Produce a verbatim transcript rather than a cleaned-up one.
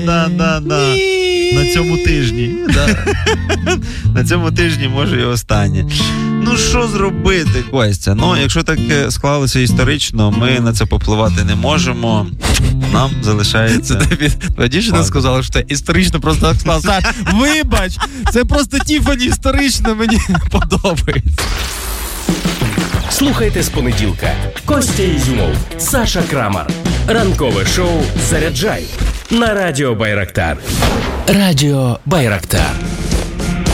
Да, да, да. На цьому тижні. Да. На цьому тижні, може, і останнє. Ну, що зробити, Костя? Ну, якщо так склалося історично, ми на це попливати не можемо. Нам залишається... Це тобі твоя дівчина сказала, що це історично просто так склалося. Вибач, це просто Тіфані історично мені подобається. Слухайте з понеділка. Костя Ізюмов, Саша Крамар. Ранкове шоу «Заряджай» на Радіо Байрактар. Радіо Байрактар.